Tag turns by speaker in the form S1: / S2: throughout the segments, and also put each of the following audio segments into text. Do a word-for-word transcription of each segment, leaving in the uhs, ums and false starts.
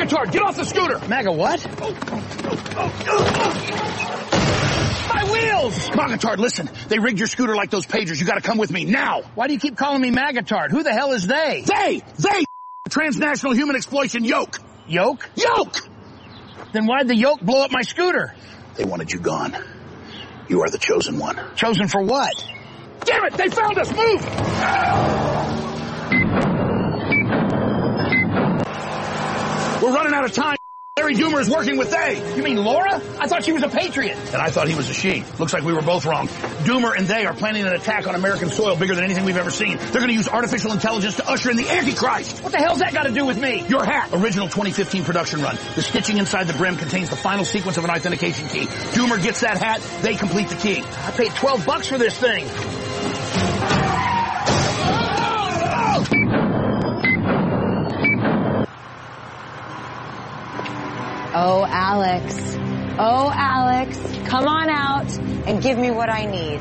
S1: Magatard, get off the scooter!
S2: Maga what?
S1: Oh, oh, oh, oh, oh. My wheels! Magatard, listen. They rigged your scooter like those pagers. You gotta come with me now.
S2: Why do you keep calling me Magatard? Who the hell is they?
S1: They! They! Transnational human exploitation yoke.
S2: Yoke?
S1: Yoke!
S2: Then why'd the yoke blow up my scooter?
S1: They wanted you gone. You are the chosen one.
S2: Chosen for what?
S1: Damn it! They found us! Move! We're running out of time. Larry Doomer is working with they.
S2: You mean Laura? I thought she was a patriot.
S1: And I thought he was a she. Looks like we were both wrong. Doomer and they are planning an attack on American soil bigger than anything we've ever seen. They're going to use artificial intelligence to usher in the Antichrist.
S2: What the hell's that got to do with me?
S1: Your hat. Original twenty fifteen production run. The stitching inside the brim contains the final sequence of an authentication key. Doomer gets that hat. They complete the key.
S2: I paid twelve bucks for this thing.
S3: Oh, Alex. Oh, Alex. Come on out and give me what I need.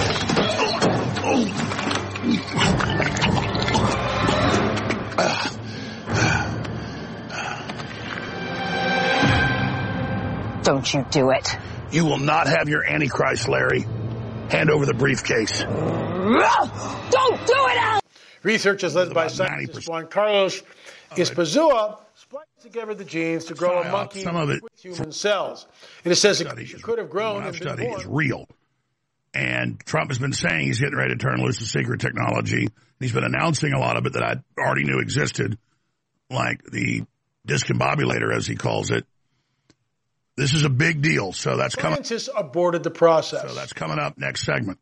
S3: Don't you do it.
S1: You will not have your Antichrist, Larry. Hand over the briefcase.
S3: Don't do it, Alex!
S4: Research is led by scientist Juan Carlos Espazua, spliced together the genes to grow a monkey
S1: Some of it
S4: with human cells. And it says it could have grown and been
S1: study
S4: born.
S1: is real. And Trump has been saying he's getting ready to turn loose the secret technology. He's been announcing a lot of it that I already knew existed, like the discombobulator, as he calls it. This is a big deal. So that's coming.
S4: Scientists aborted the process.
S1: So that's coming up next segment.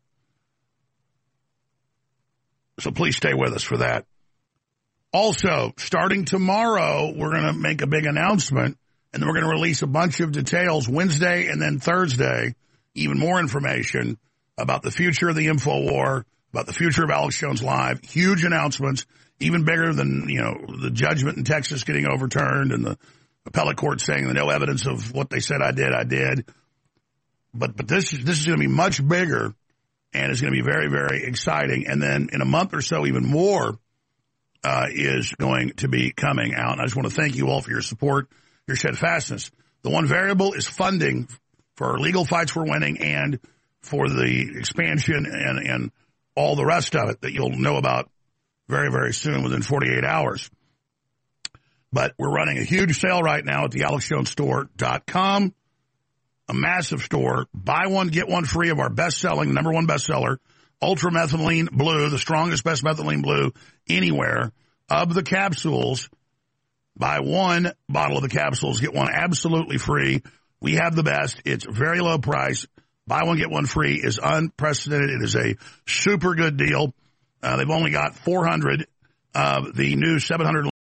S1: So please stay with us for that. Also, starting tomorrow, we're going to make a big announcement, and then we're going to release a bunch of details Wednesday and then Thursday, even more information about the future of the InfoWar, about the future of Alex Jones Live. Huge announcements, even bigger than, you know, the judgment in Texas getting overturned and the appellate court saying that no evidence of what they said I did, I did. But but this, this is going to be much bigger, and it's going to be very, very exciting. And then in a month or so, even more uh, is going to be coming out. And I just want to thank you all for your support, your steadfastness. The one variable is funding for legal fights we're winning and for the expansion and, and all the rest of it that you'll know about very, very soon, within forty-eight hours. But we're running a huge sale right now at the alex jones store dot com, a massive store. Buy one, get one free of our best-selling, number one bestseller, Ultra Methylene Blue, the strongest, best methylene blue anywhere. Of the capsules, buy one bottle of the capsules, get one absolutely free. We have the best. It's very low price. Buy one, get one free is unprecedented. It is a super good deal. Uh, they've only got four hundred of the new seven hundred